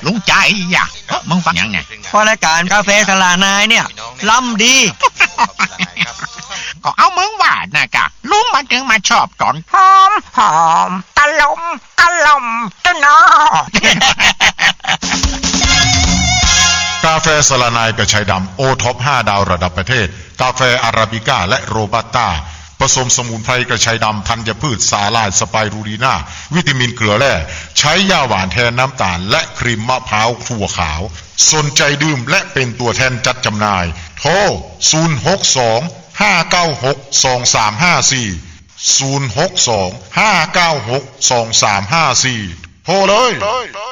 ลุงใจอ่ะมึงฟังยังไงพอรายการกาแฟสลานายเนี่ยล้ำดีก็เอามึงว่านะกะลุงมันถึงมาชอบตอนหอมตะลมตะนอกาแฟสลานายกระชายดำโอท็อป5 ดาวระดับประเทศกาแฟอาราบิก้าและโรบัสต้าผสมสมุนไพรกระชายดำธัญพืชสาลายสไปรูลีนาวิตามินเกลือแร่ใช้ยาหวานแทนน้ำตาลและครีมมะพร้าวถั่วขาวสนใจดื่มและเป็นตัวแทนจัดจำหน่ายโทร062-596-2354 062-596-2354 โทรเลย